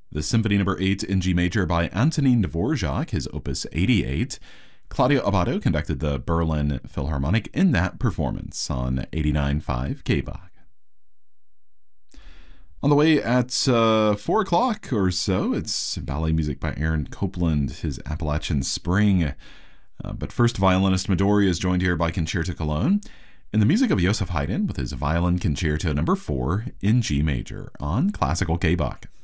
The Symphony No. 8 in G major by Antonin Dvorak, his opus 88. Claudio Abbado conducted the Berlin Philharmonic in that performance on 89.5 KBach. On the way at 4 o'clock or so, it's ballet music by Aaron Copland, his Appalachian Spring. But first, violinist Midori is joined here by Concerto Cologne, and the music of Joseph Haydn with his Violin Concerto No. 4 in G major on Classical KBach.